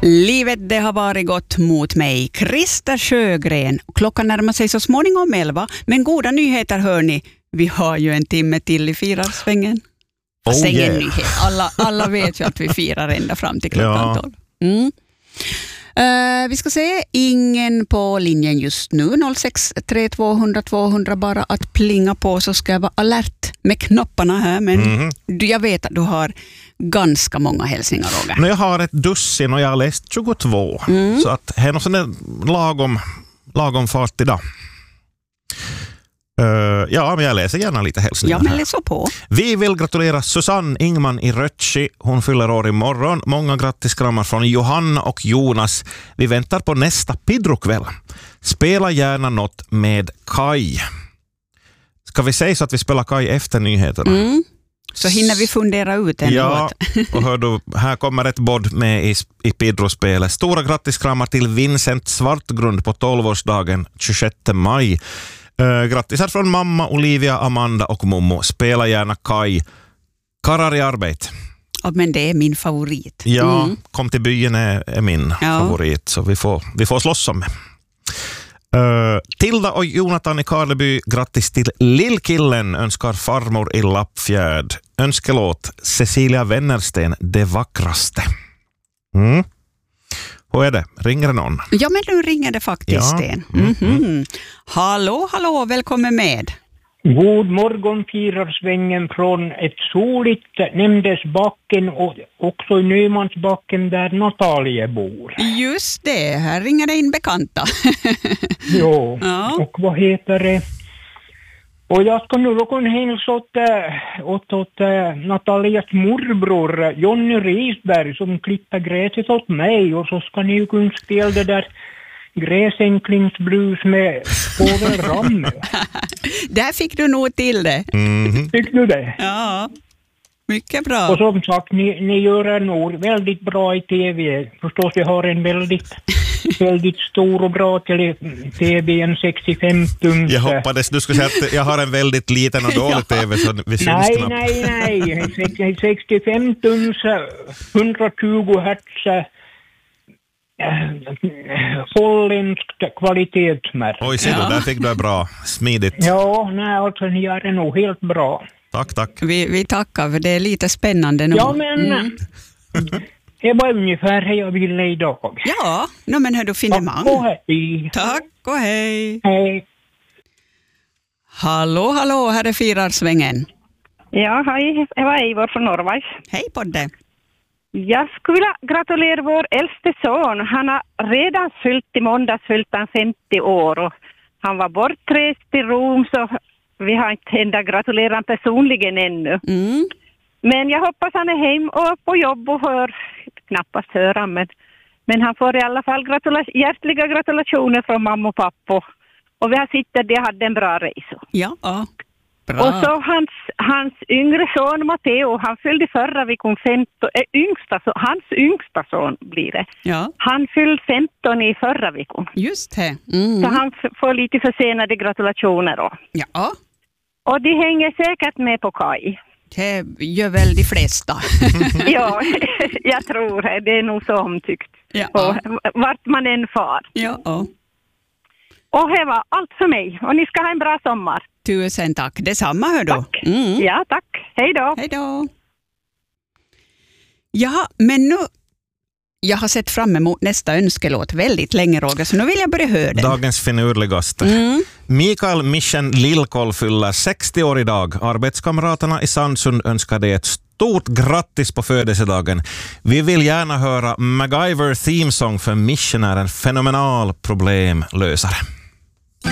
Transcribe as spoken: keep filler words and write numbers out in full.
Livet det har varit gott mot mig, Christer Sjögren. Klockan närmar sig så småningom elva, men goda nyheter hör ni. Vi har ju en timme till i Firarsvängen. Oh, Säg yeah. en nyhet. Alla, alla vet ju att vi firar ända fram till klockan Ja. tolv. Mm. Uh, vi ska se, ingen på linjen just nu. noll sex tre två noll noll två noll noll, bara att plinga på så ska jag vara alert med knapparna här. Men Mhm. du, jag vet att du har ganska många hälsningar, Roger. Men jag har ett dussin och jag har läst tjugotvå. Mm. Så att här är någon sån där lagom, lagom fart idag. Uh, ja, men jag läser gärna lite hälsningar Ja, men här. läs på. Vi vill gratulera Susanne Ingman i Rötchi. Hon fyller år imorgon. Många grattiskramar från Johanna och Jonas. Vi väntar på nästa Pidrokväll. Spela gärna något med Kai. Ska vi säga så att vi spelar Kai efter nyheterna? Mm. Så hinner vi fundera ut en Ja, låt. och hör du, här kommer ett bod med i, i Pidro-spelet. Stora grattiskramar till Vincent Svartgrund på tolvårsdagen tjugosjätte maj. Uh, grattisar från mamma, Olivia, Amanda och Momo. Spela gärna Kai. Karrar i arbete. Ja, men det är min favorit. Ja, Mm. Kom till byn är, är min Ja. favorit. Så vi får, vi får slåss om det. Uh, Tilda och Jonathan i Karleby, grattis till Lillkillen, önskar farmor i Lappfjärd. Önskelåt Cecilia Wennersten, det vackraste. Mm. Hur är det? Ringer det någon? Ja, men nu ringer det faktiskt Ja. en. Mm, Mhm. Hallå, hallå, välkommen med. God morgon, Firarsvängen från ett soligt Nämndesbacken och också i Nymansbacken där Natalie bor. Just det, här ringer det in bekanta. Jo, Ja. och vad heter det? Och jag ska nu då kunna hälsa åt, äh, åt, åt äh, Natalias morbror Jonny Risberg som klipper gräset åt mig, och så ska ni ju kunna spela det där gräsänklingsblues med Povel Ramel. Där fick du nog till det. Mhm. Tycker du det? Ja, mycket bra. Och som sagt, ni, ni gör er nog väldigt bra i tv. Förstås, jag har en väldigt, väldigt stor och bra tele, tv, en sextiofem tums. Jag hoppades du skulle säga att jag har en väldigt liten och dålig tv så vi syns Nej, knappt. nej, nej. Sex- sextiofem tums, hundratjugo hertz, äh, holländskt kvalitetsmärke. Oj, ser du, Ja. där fick du det bra. Smidigt. Ja, nej, alltså ni gör det nog helt bra. Tack, tack. Vi, vi tackar, för det är lite spännande nu. Ja, men Mm. det var ungefär det jag ville idag. Ja, no, men hör du finner Tack man. och hej. Tack och hej. Hej. Hallå, hallå, här är Firarsvängen. Ja, hej. Jag var Eivor från Norrvajs. Hej på det. Jag skulle vilja gratulera vår äldste son. Han har redan fyllt i måndags fyllt han femtio år. Och han var bortrest i Rom, så vi har inte ända gratulerat honom personligen ännu. Mm. Men jag hoppas han är hem och på jobb och hör, knappast höra, men, men han får i alla fall gratula- hjärtliga gratulationer från mamma och pappa. Och vi har sittit, de hade en bra resa. Ja, ja. Bra. Och så hans, hans yngre son Matteo, han fyllde förra veckan femton, äh, yngsta, så, hans yngsta son blir det. Ja, Han fyllde femton i förra veckan. just det. Mm. Så han f- får lite försenade gratulationer då. Ja, Och de hänger säkert med på Kai. det gör väl de flesta. Ja, jag tror det. Det är nog så omtyckt. Ja. Och vart man än far. Ja, ja. Och det var allt för mig. Och ni ska ha en bra sommar. Tusen tack. Detsamma, hör du. Tack. Mm. Ja, tack. Hej då. Hej då. Ja, men nu... Jag har sett fram emot nästa önskelåt väldigt länge, Roger, så nu vill jag börja höra den. Dagens finurligaste. Mm. Mikael Mission Lillkoll fyller sextio år idag. Arbetskamraterna i Sandsund önskar dig ett stort grattis på födelsedagen. Vi vill gärna höra MacGyver Theme Song, för Mission är en fenomenal problemlösare.